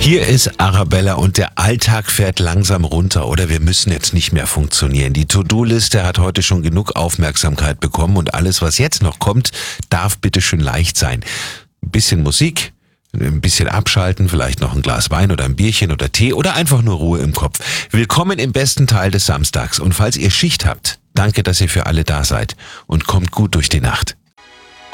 Hier ist Arabella und der Alltag fährt langsam runter oder wir müssen jetzt nicht mehr funktionieren. Die To-Do-Liste hat heute schon genug Aufmerksamkeit bekommen und alles, was jetzt noch kommt, darf bitte schön leicht sein. Ein bisschen Musik, ein bisschen abschalten, vielleicht noch ein Glas Wein oder ein Bierchen oder Tee oder einfach nur Ruhe im Kopf. Willkommen im besten Teil des Samstags und falls ihr Schicht habt, danke, dass ihr für alle da seid und kommt gut durch die Nacht.